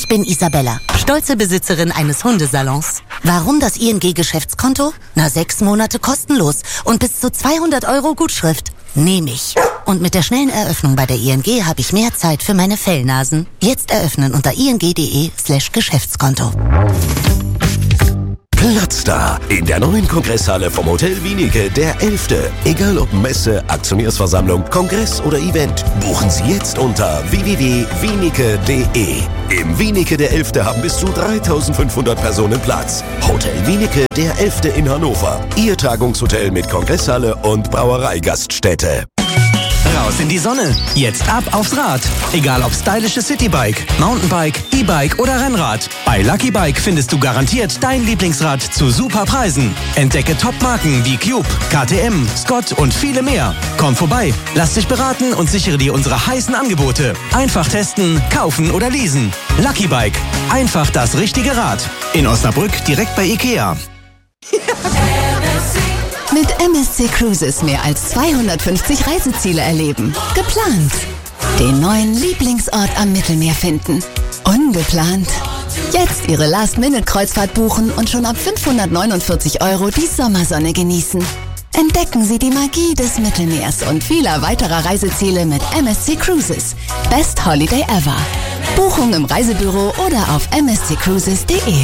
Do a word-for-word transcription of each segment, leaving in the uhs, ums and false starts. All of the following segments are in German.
bin Isabella, stolze Besitzerin eines Hundesalons. Warum das I N G-Geschäftskonto? Na, sechs Monate kostenlos und bis zu zweihundert Euro Gutschrift. Nehme ich. Und mit der schnellen Eröffnung bei der I N G habe ich mehr Zeit für meine Fellnasen. Jetzt eröffnen unter ing.de slash Geschäftskonto. Platz da in der neuen Kongresshalle vom Hotel Wienicke, der elfte. Egal ob Messe, Aktionärsversammlung, Kongress oder Event, buchen Sie jetzt unter w w w punkt wienicke punkt de. Im Wienicke der elfte haben bis zu dreitausendfünfhundert Personen Platz. Hotel Wienicke der elfte in Hannover. Ihr Tagungshotel mit Kongresshalle und Brauereigaststätte. Raus in die Sonne. Jetzt ab aufs Rad. Egal ob stylisches Citybike, Mountainbike, E-Bike oder Rennrad. Bei Lucky Bike findest du garantiert dein Lieblingsrad zu super Preisen. Entdecke Top-Marken wie Cube, K T M, Scott und viele mehr. Komm vorbei, lass dich beraten und sichere dir unsere heißen Angebote. Einfach testen, kaufen oder leasen. Lucky Bike. Einfach das richtige Rad. In Osnabrück direkt bei Ikea. Mit M S C Cruises mehr als zweihundertfünfzig Reiseziele erleben. Geplant. Den neuen Lieblingsort am Mittelmeer finden. Ungeplant. Jetzt Ihre Last-Minute-Kreuzfahrt buchen und schon ab fünfhundertneunundvierzig Euro die Sommersonne genießen. Entdecken Sie die Magie des Mittelmeers und vieler weiterer Reiseziele mit M S C Cruises. Best Holiday ever. Buchung im Reisebüro oder auf m s c cruises punkt de.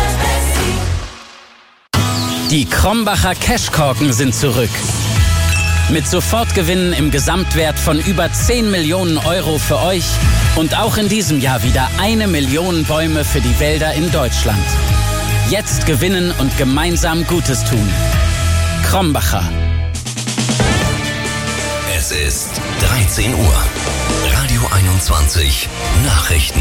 Die Krombacher Cashkorken sind zurück. Mit Sofortgewinnen im Gesamtwert von über zehn Millionen Euro für euch und auch in diesem Jahr wieder eine Million Bäume für die Wälder in Deutschland. Jetzt gewinnen und gemeinsam Gutes tun. Krombacher. Es ist dreizehn Uhr. Radio einundzwanzig. Nachrichten.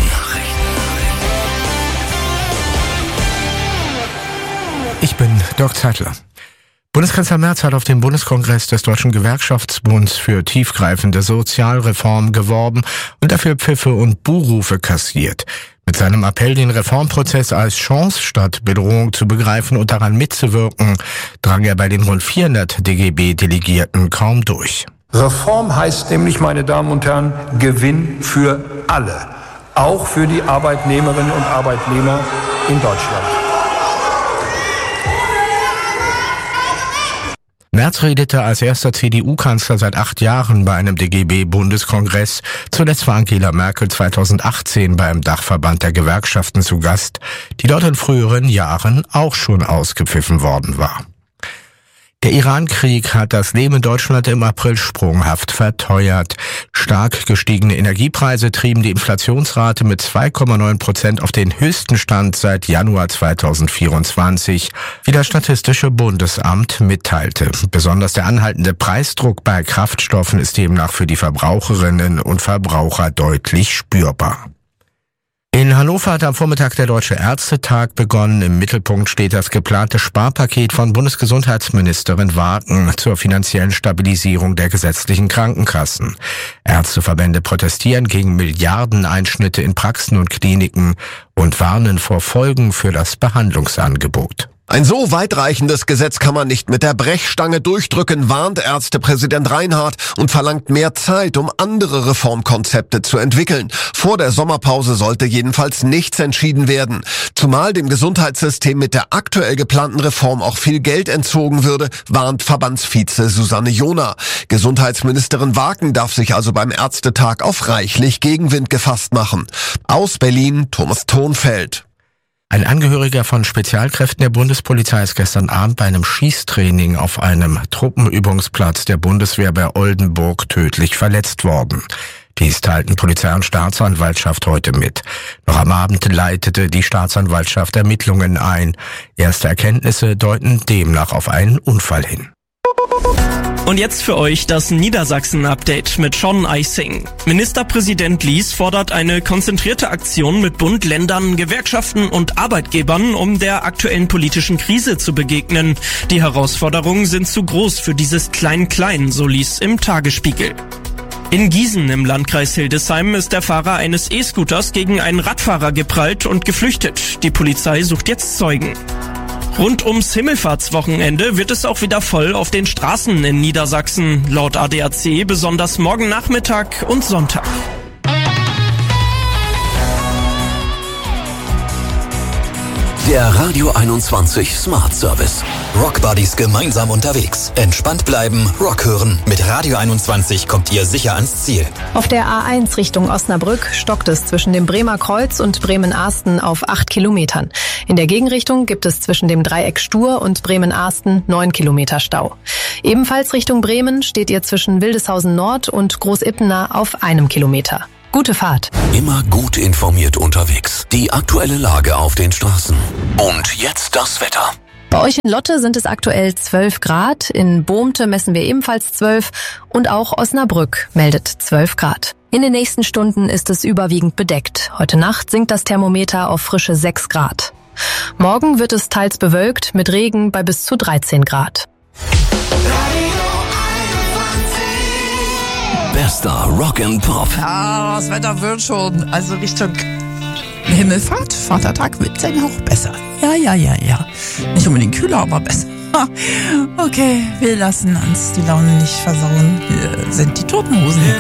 Ich bin Dirk Zeitler. Bundeskanzler Merz hat auf dem Bundeskongress des Deutschen Gewerkschaftsbunds für tiefgreifende Sozialreform geworben und dafür Pfiffe und Buhrufe kassiert. Mit seinem Appell, den Reformprozess als Chance statt Bedrohung zu begreifen und daran mitzuwirken, drang er bei den rund vierhundert D G B-Delegierten kaum durch. Reform heißt nämlich, meine Damen und Herren, Gewinn für alle, auch für die Arbeitnehmerinnen und Arbeitnehmer in Deutschland. Merz redete als erster C D U-Kanzler seit acht Jahren bei einem D G B-Bundeskongress. Zuletzt war Angela Merkel zweitausendachtzehn beim Dachverband der Gewerkschaften zu Gast, die dort in früheren Jahren auch schon ausgepfiffen worden war. Der Iran-Krieg hat das Leben in Deutschland im April sprunghaft verteuert. Stark gestiegene Energiepreise trieben die Inflationsrate mit zwei Komma neun Prozent auf den höchsten Stand seit Januar zweitausendvierundzwanzig, wie das Statistische Bundesamt mitteilte. Besonders der anhaltende Preisdruck bei Kraftstoffen ist demnach für die Verbraucherinnen und Verbraucher deutlich spürbar. In Hannover hat am Vormittag der Deutsche Ärztetag begonnen. Im Mittelpunkt steht das geplante Sparpaket von Bundesgesundheitsministerin Wagen zur finanziellen Stabilisierung der gesetzlichen Krankenkassen. Ärzteverbände protestieren gegen Milliardeneinschnitte in Praxen und Kliniken und warnen vor Folgen für das Behandlungsangebot. Ein so weitreichendes Gesetz kann man nicht mit der Brechstange durchdrücken, warnt Ärztepräsident Reinhardt und verlangt mehr Zeit, um andere Reformkonzepte zu entwickeln. Vor der Sommerpause sollte jedenfalls nichts entschieden werden. Zumal dem Gesundheitssystem mit der aktuell geplanten Reform auch viel Geld entzogen würde, warnt Verbandsvize Susanne Johner. Gesundheitsministerin Wagen darf sich also beim Ärztetag auf reichlich Gegenwind gefasst machen. Aus Berlin, Thomas Thonfeld. Ein Angehöriger von Spezialkräften der Bundespolizei ist gestern Abend bei einem Schießtraining auf einem Truppenübungsplatz der Bundeswehr bei Oldenburg tödlich verletzt worden. Dies teilten Polizei und Staatsanwaltschaft heute mit. Noch am Abend leitete die Staatsanwaltschaft Ermittlungen ein. Erste Erkenntnisse deuten demnach auf einen Unfall hin. Und jetzt für euch das Niedersachsen-Update mit Sean Eising. Ministerpräsident Lies fordert eine konzentrierte Aktion mit Bund, Ländern, Gewerkschaften und Arbeitgebern, um der aktuellen politischen Krise zu begegnen. Die Herausforderungen sind zu groß für dieses Klein-Klein, so Lies im Tagesspiegel. In Gießen im Landkreis Hildesheim ist der Fahrer eines E-Scooters gegen einen Radfahrer geprallt und geflüchtet. Die Polizei sucht jetzt Zeugen. Rund ums Himmelfahrtswochenende wird es auch wieder voll auf den Straßen in Niedersachsen, laut A D A C besonders morgen Nachmittag und Sonntag. Der Radio einundzwanzig Smart Service. Rock Buddies gemeinsam unterwegs. Entspannt bleiben, Rock hören. Mit Radio einundzwanzig kommt ihr sicher ans Ziel. Auf der A eins Richtung Osnabrück stockt es zwischen dem Bremer Kreuz und Bremen-Ahsten auf acht Kilometern. In der Gegenrichtung gibt es zwischen dem Dreieck Stur und Bremen-Ahsten neun Kilometer Stau. Ebenfalls Richtung Bremen steht ihr zwischen Wildeshausen Nord und Großippener auf einem Kilometer. Gute Fahrt. Immer gut informiert unterwegs. Die aktuelle Lage auf den Straßen. Und jetzt das Wetter. Bei euch in Lotte sind es aktuell zwölf Grad, in Bohmte messen wir ebenfalls zwölf und auch Osnabrück meldet zwölf Grad. In den nächsten Stunden ist es überwiegend bedeckt. Heute Nacht sinkt das Thermometer auf frische sechs Grad. Morgen wird es teils bewölkt mit Regen bei bis zu dreizehn Grad. Bester Rock and Pop. Ja, das Wetter wird schon. Also Richtung Himmelfahrt, Vatertag wird dann auch besser. Ja, ja, ja, ja. Nicht unbedingt kühler, aber besser. Okay, wir lassen uns die Laune nicht versauen. Wir sind die Toten Hosen.